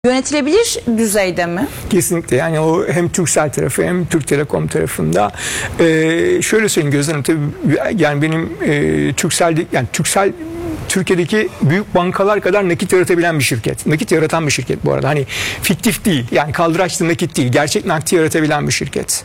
Yönetilebilir düzeyde mi? Kesinlikle, yani o hem Turkcell tarafı hem Türk Telekom tarafında şöyle söyleyeyim Gözde Hanım, tabii yani benim Turkcell Türkiye'deki büyük bankalar kadar nakit yaratabilen bir şirket. Nakit yaratan bir şirket bu arada. Hani fiktif değil. Yani kaldıraçlı nakit değil. Gerçek nakit yaratabilen bir şirket.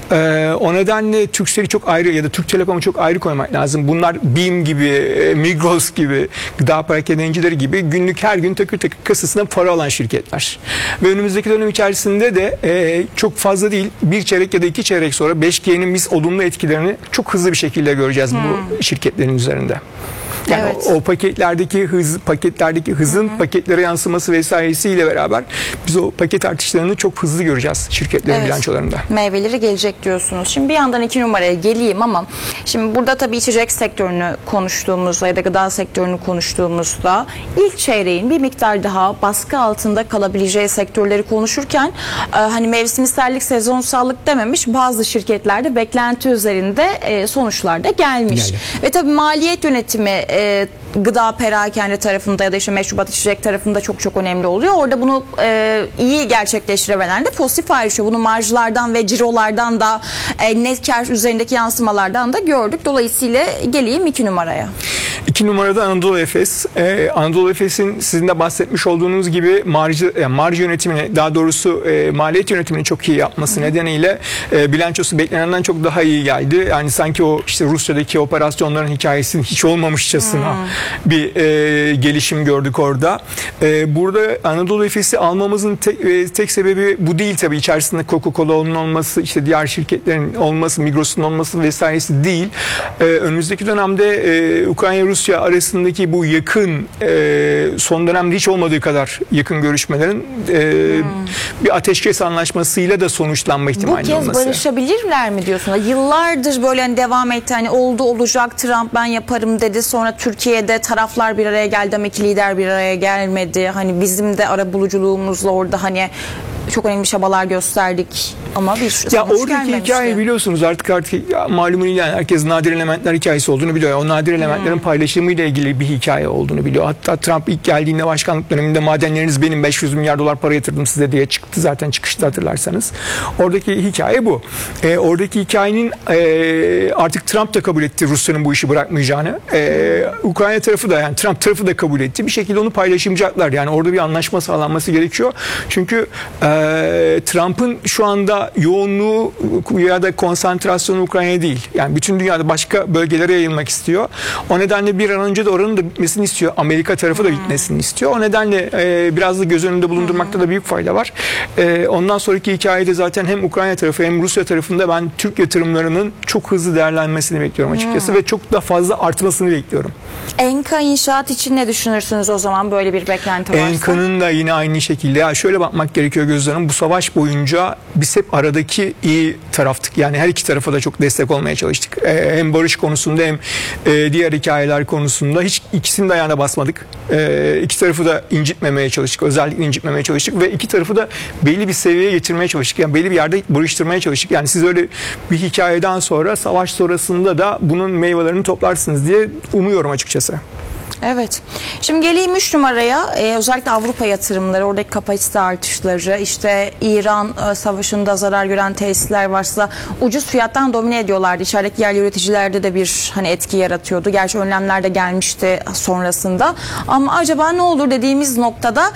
O nedenle Turkcell'i çok ayrı ya da Türk Telekom'u çok ayrı koymak lazım. Bunlar BİM gibi, Migros gibi, gıda perakendecileri gibi günlük her gün takır takır kasasına para alan şirketler. Ve önümüzdeki dönem içerisinde de çok fazla değil, bir çeyrek ya da 2 çeyrek sonra 5G'nin biz olumlu etkilerini çok hızlı bir şekilde göreceğiz bu şirketlerin üzerinde. Yani evet. o paketlerdeki hızın paketlere yansıması vesairesiyle beraber biz o paket artışlarını çok hızlı göreceğiz şirketlerin bilançolarında. Meyveleri gelecek diyorsunuz. Şimdi bir yandan 2 numaraya geleyim ama şimdi burada tabii içecek sektörünü konuştuğumuzda ya da gıda sektörünü konuştuğumuzda ilk çeyreğin bir miktar daha baskı altında kalabileceği sektörleri konuşurken hani mevsimsellik, sezonsallık dememiş, bazı şirketlerde beklenti üzerinde sonuçlar da gelmiş. Ve tabii maliyet yönetimi gıda perakende tarafında ya da işte meşrubat içecek tarafında çok önemli oluyor. Orada bunu iyi gerçekleştirebilen de pozitif ayrışıyor. Bunu marjlardan ve cirolardan da net kar üzerindeki yansımalardan da gördük. Dolayısıyla geleyim 2 numaraya. 2 numarada Anadolu Efes. Anadolu Efes'in sizin de bahsetmiş olduğunuz gibi marj yönetimini, daha doğrusu maliyet yönetimini çok iyi yapması nedeniyle bilançosu beklenenden çok daha iyi geldi. Yani sanki o işte Rusya'daki operasyonların hikayesinin hiç olmamışçasına bir gelişim gördük orada. Burada Anadolu Efes'i almamızın tek sebebi bu değil tabii. İçerisinde Coca-Cola'nın olması, işte diğer şirketlerin olması, Migros'un olması vesairesi değil. Önümüzdeki dönemde Ukrayna-Rusya arasındaki bu yakın, son dönemde hiç olmadığı kadar yakın görüşmelerin bir ateşkes anlaşmasıyla da sonuçlanma ihtimali olması. Bu kez barışabilirler mi diyorsunuz? Yıllardır böyle hani devam etti. Hani oldu olacak, Trump ben yaparım dedi. Sonra Türkiye'de taraflar bir araya geldi ama iki lider bir araya gelmedi. Hani bizim de arabuluculuğumuzla orada hani çok önemli çabalar gösterdik ama bir sonuç oradaki gelmemişti. hikaye biliyorsunuz artık malumun ilan, herkes nadir elementler hikayesi olduğunu biliyor. O nadir elementlerin paylaşımıyla ilgili bir hikaye olduğunu biliyor. Hatta Trump ilk geldiğinde başkanlık döneminde madenleriniz benim, 500 milyar dolar para yatırdım size diye çıktı zaten çıkışta, hatırlarsanız. Oradaki hikaye bu. Oradaki hikayenin artık Trump da kabul etti Rusya'nın bu işi bırakmayacağını. Ukrayna tarafı da, yani Trump tarafı da kabul etti. Bir şekilde onu paylaşımcaklar. Yani orada bir anlaşma sağlanması gerekiyor. Çünkü Trump'ın şu anda yoğunluğu ya da konsantrasyonu Ukrayna değil. Yani bütün dünyada başka bölgelere yayılmak istiyor. O nedenle bir an önce de oranın da bitmesini istiyor. Amerika tarafı da bitmesini istiyor. O nedenle biraz da göz önünde bulundurmakta da büyük fayda var. Ondan sonraki hikayede zaten hem Ukrayna tarafı hem Rusya tarafında ben Türk yatırımlarının çok hızlı değerlenmesini bekliyorum açıkçası ve çok da fazla artmasını bekliyorum. Enka İnşaat için ne düşünürsünüz o zaman, böyle bir beklenti varsa? Enka'nın da yine aynı şekilde. Ya şöyle bakmak gerekiyor Gözde Hanım. Bu savaş boyunca biz hep aradaki iyi taraftık. Yani her iki tarafa da çok destek olmaya çalıştık. Hem barış konusunda hem diğer hikayeler konusunda hiç ikisinin de ayağına basmadık. İki tarafı da incitmemeye çalıştık. Özellikle incitmemeye çalıştık ve iki tarafı da belli bir seviyeye getirmeye çalıştık. Yani belli bir yerde barıştırmaya çalıştık. Yani siz öyle bir hikayeden sonra savaş sonrasında da bunun meyvelerini toplarsınız diye umuyorum açıkçası. Evet. Şimdi geleyim 3 numaraya. Özellikle Avrupa yatırımları, oradaki kapasite artışları, işte İran savaşında zarar gören tesisler varsa ucuz fiyattan domine ediyorlardı. İçerideki yerli üreticilerde de bir hani etki yaratıyordu. Gerçi önlemler de gelmişti sonrasında. Ama acaba ne olur dediğimiz noktada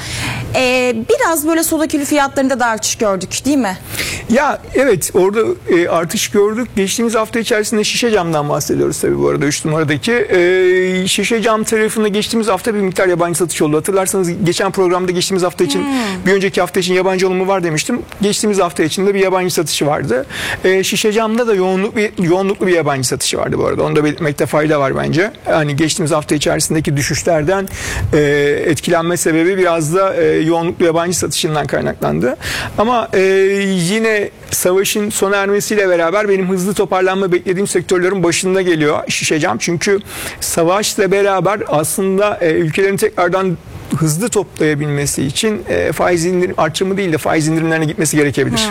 biraz böyle soda külü fiyatlarında da artış gördük değil mi? Ya evet, orada artış gördük. Geçtiğimiz hafta içerisinde şişe camdan bahsediyoruz tabii bu arada 3 numaradaki. Şişe cam tarafında geçtiğimiz hafta bir miktar yabancı satış oldu. Hatırlarsanız geçen programda geçtiğimiz hafta için, bir önceki hafta için yabancı alımı var demiştim. Geçtiğimiz hafta için de bir yabancı satışı vardı. Şişe camda da yoğunluklu bir yabancı satışı vardı bu arada. Onu da belirtmekte fayda var bence. Hani geçtiğimiz hafta içerisindeki düşüşlerden etkilenme sebebi biraz da yoğunluklu yabancı satışından kaynaklandı. Ama yine savaşın sona ermesiyle beraber benim hızlı toparlanma beklediğim sektörlerin başında geliyor şişe cam. Çünkü savaşla beraber aslında ülkelerin tekrardan hızlı toplayabilmesi için faiz indirim artırımı değil de faiz indirimlerine gitmesi gerekebilir.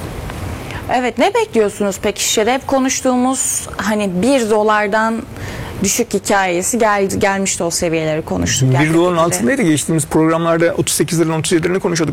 Evet, ne bekliyorsunuz peki şişede? Hep konuştuğumuz hani $1 düşük hikayesi gelmişti, o seviyeleri konuştuk. $1 Gerçekten de. altındaydı, geçtiğimiz programlarda 38 liranın 37 liranı konuşuyorduk.